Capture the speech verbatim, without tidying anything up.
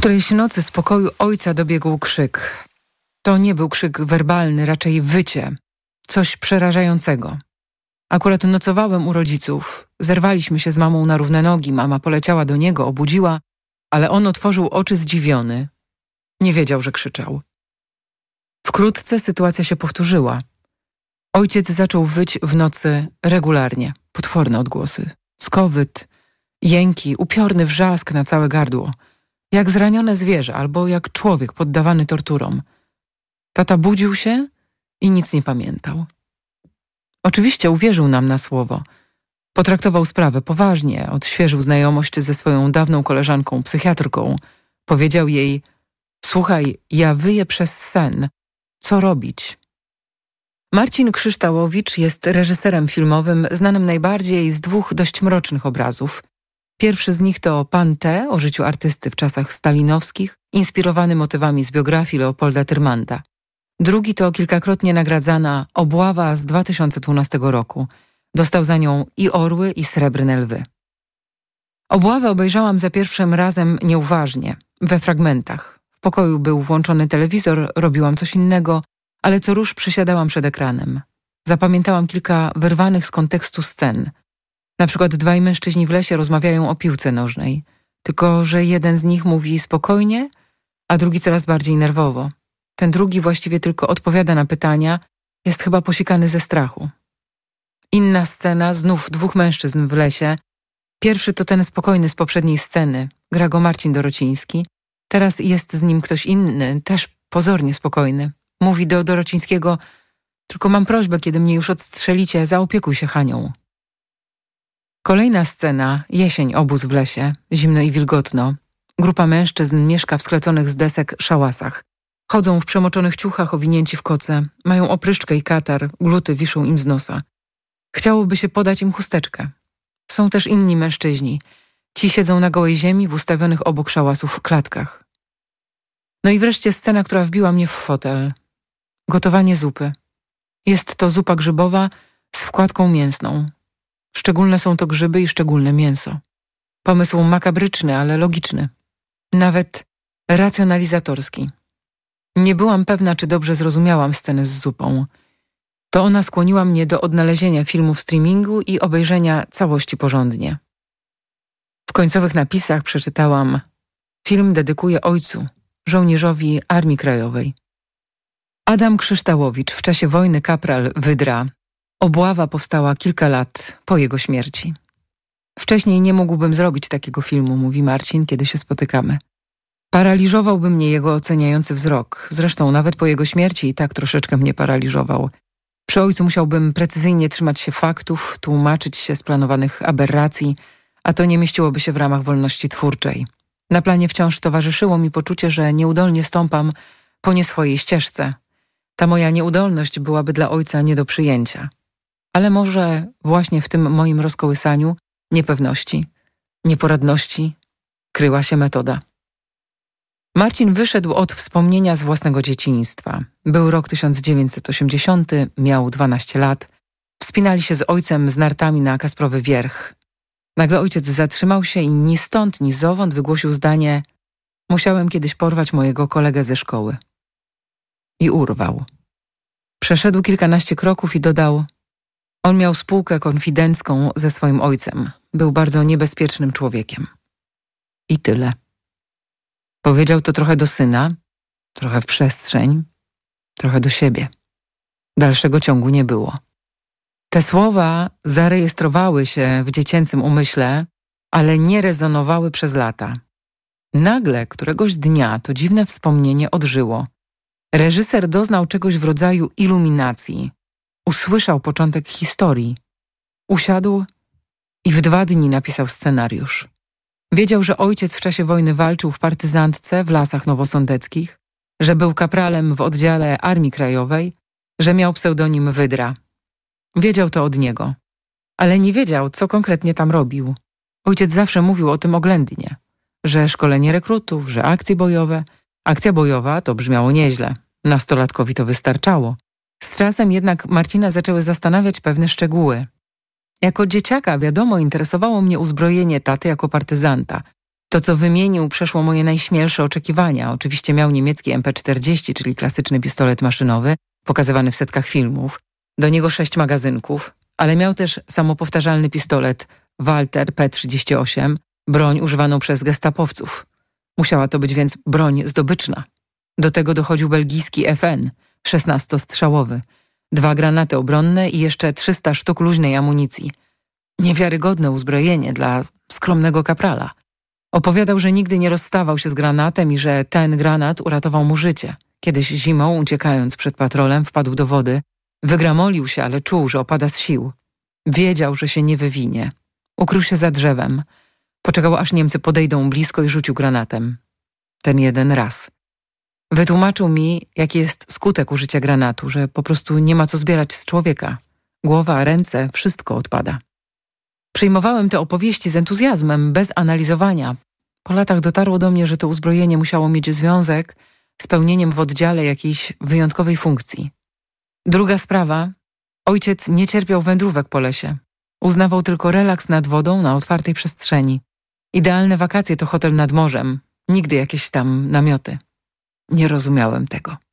Którejś nocy z pokoju ojca dobiegł krzyk. To nie był krzyk werbalny, raczej wycie. Coś przerażającego. Akurat nocowałem u rodziców. Zerwaliśmy się z mamą na równe nogi. Mama poleciała do niego, obudziła, ale on otworzył oczy zdziwiony. Nie wiedział, że krzyczał. Wkrótce sytuacja się powtórzyła. Ojciec zaczął wyć w nocy regularnie. Potworne odgłosy. Skowyt, jęki, upiorny wrzask na całe gardło. Jak zranione zwierzę albo jak człowiek poddawany torturom. Tata budził się i nic nie pamiętał. Oczywiście uwierzył nam na słowo. Potraktował sprawę poważnie, odświeżył znajomość ze swoją dawną koleżanką, psychiatrką. Powiedział jej: słuchaj, ja wyję przez sen. Co robić? Marcin Krzyształowicz jest reżyserem filmowym znanym najbardziej z dwóch dość mrocznych obrazów. Pierwszy z nich to Pan T. o życiu artysty w czasach stalinowskich, inspirowany motywami z biografii Leopolda Tyrmanda. Drugi to kilkakrotnie nagradzana Obława z dwa tysiące dwunastego roku. Dostał za nią i Orły, i Srebrne Lwy. Obławę obejrzałam za pierwszym razem nieuważnie, we fragmentach. W pokoju był włączony telewizor, robiłam coś innego, ale co rusz przysiadałam przed ekranem. Zapamiętałam kilka wyrwanych z kontekstu scen. Na przykład dwaj mężczyźni w lesie rozmawiają o piłce nożnej, tylko że jeden z nich mówi spokojnie, a drugi coraz bardziej nerwowo. Ten drugi właściwie tylko odpowiada na pytania, jest chyba posikany ze strachu. Inna scena, znów dwóch mężczyzn w lesie. Pierwszy to ten spokojny z poprzedniej sceny, gra go Marcin Dorociński. Teraz jest z nim ktoś inny, też pozornie spokojny. Mówi do Dorocińskiego: tylko mam prośbę, kiedy mnie już odstrzelicie, zaopiekuj się Hanią. Kolejna scena, jesień, obóz w lesie, zimno i wilgotno. Grupa mężczyzn mieszka w skleconych z desek szałasach. Chodzą w przemoczonych ciuchach, owinięci w koce, mają opryszczkę i katar, gluty wiszą im z nosa. Chciałoby się podać im chusteczkę. Są też inni mężczyźni. Ci siedzą na gołej ziemi w ustawionych obok szałasów klatkach. No i wreszcie scena, która wbiła mnie w fotel. Gotowanie zupy. Jest to zupa grzybowa z wkładką mięsną. Szczególne są to grzyby i szczególne mięso. Pomysł makabryczny, ale logiczny. Nawet racjonalizatorski. Nie byłam pewna, czy dobrze zrozumiałam scenę z zupą. To ona skłoniła mnie do odnalezienia filmu w streamingu i obejrzenia całości porządnie. W końcowych napisach przeczytałam: film dedykuję ojcu, żołnierzowi Armii Krajowej. Adam Krzyształowicz, w czasie wojny kapral Wydra. Obława powstała kilka lat po jego śmierci. Wcześniej nie mógłbym zrobić takiego filmu, mówi Marcin, kiedy się spotykamy. Paraliżowałby mnie jego oceniający wzrok. Zresztą nawet po jego śmierci i tak troszeczkę mnie paraliżował. Przy ojcu musiałbym precyzyjnie trzymać się faktów, tłumaczyć się z planowanych aberracji, a to nie mieściłoby się w ramach wolności twórczej. Na planie wciąż towarzyszyło mi poczucie, że nieudolnie stąpam po nie swojej ścieżce. Ta moja nieudolność byłaby dla ojca nie do przyjęcia. Ale może właśnie w tym moim rozkołysaniu, niepewności, nieporadności kryła się metoda. Marcin wyszedł od wspomnienia z własnego dzieciństwa. Był rok tysiąc dziewięćset osiemdziesiąty, miał dwanaście lat. Wspinali się z ojcem z nartami na Kasprowy Wierch. Nagle ojciec zatrzymał się i ni stąd, ni zowąd wygłosił zdanie: musiałem kiedyś porwać mojego kolegę ze szkoły. I urwał. Przeszedł kilkanaście kroków i dodał: on miał spółkę konfidencką ze swoim ojcem. Był bardzo niebezpiecznym człowiekiem. I tyle. Powiedział to trochę do syna, trochę w przestrzeń, trochę do siebie. Dalszego ciągu nie było. Te słowa zarejestrowały się w dziecięcym umyśle, ale nie rezonowały przez lata. Nagle, któregoś dnia, to dziwne wspomnienie odżyło. Reżyser doznał czegoś w rodzaju iluminacji. Usłyszał początek historii. Usiadł i w dwa dni napisał scenariusz. Wiedział, że ojciec w czasie wojny walczył w partyzantce w Lasach Nowosądeckich, że był kapralem w oddziale Armii Krajowej, że miał pseudonim Wydra. Wiedział to od niego, ale nie wiedział, co konkretnie tam robił. Ojciec zawsze mówił o tym oględnie, że szkolenie rekrutów, że akcje bojowe. Akcja bojowa to brzmiało nieźle. Nastolatkowi to wystarczało. Z czasem jednak Marcina zaczęły zastanawiać pewne szczegóły. Jako dzieciaka, wiadomo, interesowało mnie uzbrojenie taty jako partyzanta. To, co wymienił, przeszło moje najśmielsze oczekiwania. Oczywiście miał niemiecki M P czterdzieści, czyli klasyczny pistolet maszynowy, pokazywany w setkach filmów. Do niego sześć magazynków, ale miał też samopowtarzalny pistolet Walter P trzydzieści osiem, broń używaną przez gestapowców. Musiała to być więc broń zdobyczna. Do tego dochodził belgijski F N, szesnastostrzałowy, dwa granaty obronne i jeszcze trzysta sztuk luźnej amunicji. Niewiarygodne uzbrojenie dla skromnego kaprala. Opowiadał, że nigdy nie rozstawał się z granatem i że ten granat uratował mu życie. Kiedyś zimą, uciekając przed patrolem, wpadł do wody. Wygramolił się, ale czuł, że opada z sił. Wiedział, że się nie wywinie. Ukrył się za drzewem. Poczekał, aż Niemcy podejdą blisko i rzucił granatem. Ten jeden raz. Wytłumaczył mi, jaki jest skutek użycia granatu, że po prostu nie ma co zbierać z człowieka. Głowa, ręce, wszystko odpada. Przyjmowałem te opowieści z entuzjazmem, bez analizowania. Po latach dotarło do mnie, że to uzbrojenie musiało mieć związek z pełnieniem w oddziale jakiejś wyjątkowej funkcji. Druga sprawa. Ojciec nie cierpiał wędrówek po lesie. Uznawał tylko relaks nad wodą na otwartej przestrzeni. Idealne wakacje to hotel nad morzem, nigdy jakieś tam namioty. Nie rozumiałem tego.